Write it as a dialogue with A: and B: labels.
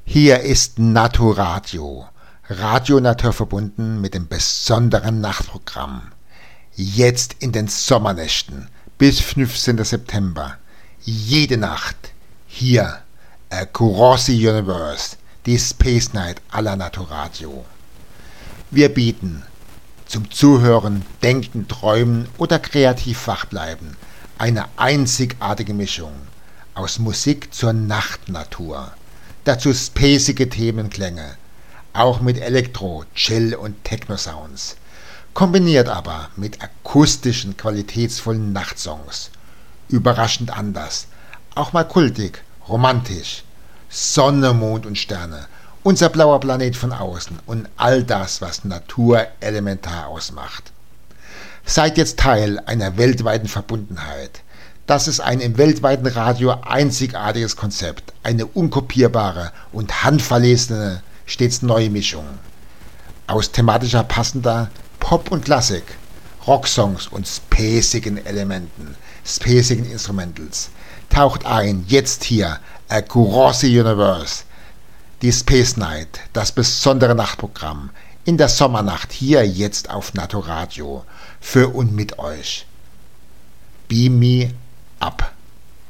A: Hier ist Naturadio, Radio naturverbunden mit dem besonderen Nachtprogramm. Jetzt in den Sommernächten bis 15. September. Jede Nacht hier Across the Universe, die Space Night à la Naturadio. Wir bieten zum Zuhören, Denken, Träumen oder kreativ wachbleiben eine einzigartige Mischung aus Musik zur Nachtnatur. Dazu spacige Themenklänge, auch mit Elektro-, Chill- und Techno-Sounds, kombiniert aber mit akustischen, qualitätsvollen Nachtsongs. Überraschend anders, auch mal kultig, romantisch. Sonne, Mond und Sterne, unser blauer Planet von außen und all das, was Natur elementar ausmacht. Seid jetzt Teil einer weltweiten Verbundenheit. Das ist ein im weltweiten Radio einzigartiges Konzept, eine unkopierbare und handverlesene, stets neue Mischung. Aus thematischer passender Pop und Klassik, Rocksongs und spacigen Elementen, spacigen Instrumentals. Taucht ein, jetzt hier, Across the Universe, die Space Night, das besondere Nachtprogramm, in der Sommernacht hier jetzt auf Naturadio, für und mit euch. Beam me up.